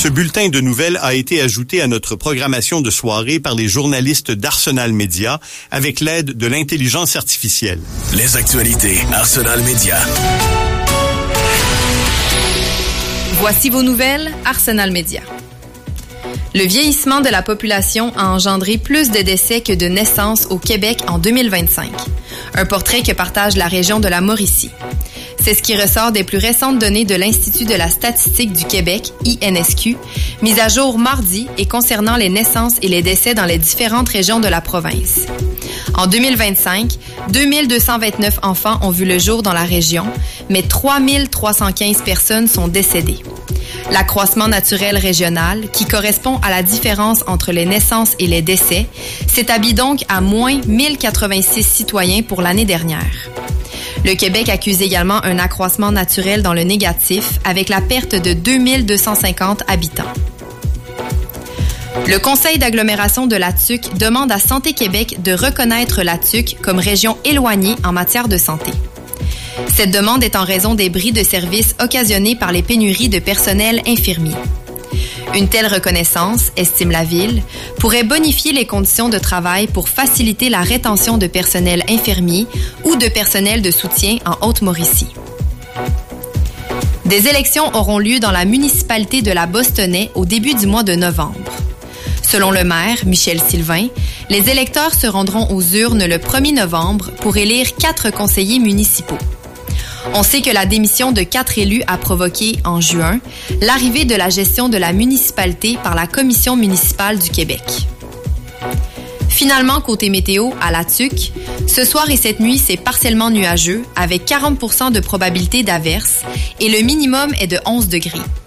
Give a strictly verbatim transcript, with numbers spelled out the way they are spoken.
Ce bulletin de nouvelles a été ajouté à notre programmation de soirée par les journalistes d'Arsenal Média avec l'aide de l'intelligence artificielle. Les actualités Arsenal Média. Voici vos nouvelles Arsenal Média. Le vieillissement de la population a engendré plus de décès que de naissances au Québec en deux mille vingt-cinq. Un portrait que partage la région de la Mauricie. C'est ce qui ressort des plus récentes données de l'Institut de la statistique du Québec, I N S Q, mise à jour mardi et concernant les naissances et les décès dans les différentes régions de la province. En deux mille vingt-cinq, deux mille deux cent vingt-neuf enfants ont vu le jour dans la région, mais trois mille trois cent quinze personnes sont décédées. L'accroissement naturel régional, qui correspond à la différence entre les naissances et les décès, s'établit donc à moins mille quatre-vingt-six citoyens pour l'année dernière. Le Québec accuse également un accroissement naturel dans le négatif, avec la perte de deux mille deux cent cinquante habitants. Le Conseil d'agglomération de la Tuque demande à Santé Québec de reconnaître la Tuque comme région éloignée en matière de santé. Cette demande est en raison des bris de services occasionnés par les pénuries de personnel infirmier. Une telle reconnaissance, estime la Ville, pourrait bonifier les conditions de travail pour faciliter la rétention de personnel infirmier ou de personnel de soutien en Haute-Mauricie. Des élections auront lieu dans la municipalité de la Bostonnais au début du mois de novembre. Selon le maire, Michel Sylvain, les électeurs se rendront aux urnes le premier novembre pour élire quatre conseillers municipaux. On sait que la démission de quatre élus a provoqué, en juin, l'arrivée de la gestion de la municipalité par la Commission municipale du Québec. Finalement, côté météo, à la Tuque, ce soir et cette nuit, c'est partiellement nuageux, avec quarante pour cent de probabilité d'averse, et le minimum est de onze degrés.